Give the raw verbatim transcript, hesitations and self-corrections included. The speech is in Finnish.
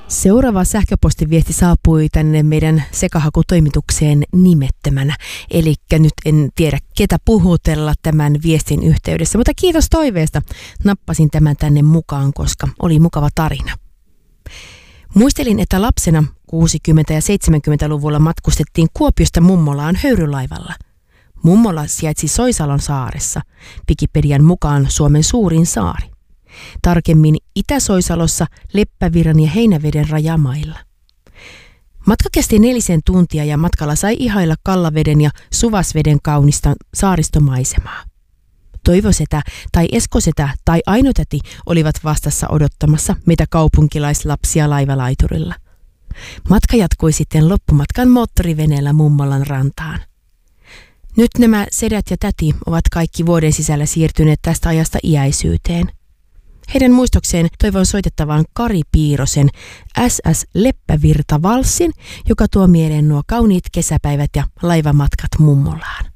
Seuraava sähköpostiviesti saapui tänne meidän sekahakutoimitukseen nimettömänä. Eli nyt en tiedä ketä puhutella tämän viestin yhteydessä, mutta kiitos toiveesta. Nappasin tämän tänne mukaan, koska oli mukava tarina. Muistelin, että lapsena kuusikymmentä- ja seitsemänkymmentäluvulla matkustettiin Kuopiosta Mummolaan höyrylaivalla. Mummola sijaitsi Soisalon saaressa, Wikipedian mukaan Suomen suurin saari. Tarkemmin Itä-Soisalossa Leppävirran ja Heinäveden rajamailla. Matka kesti nelisen tuntia ja matkalla sai ihailla Kallaveden ja Suvasveden kaunista saaristomaisemaa. Toivosetä tai Eskosetä tai Ainotäti olivat vastassa odottamassa meitä kaupunkilaislapsia laivalaiturilla. Matka jatkui sitten loppumatkan moottoriveneellä Mummolan rantaan. Nyt nämä sedät ja täti ovat kaikki vuoden sisällä siirtyneet tästä ajasta iäisyyteen. Heidän muistokseen toivon soitettavan Kari Piirosen S S Leppävirta-valssin, joka tuo mieleen nuo kauniit kesäpäivät ja laivamatkat Mummolaan.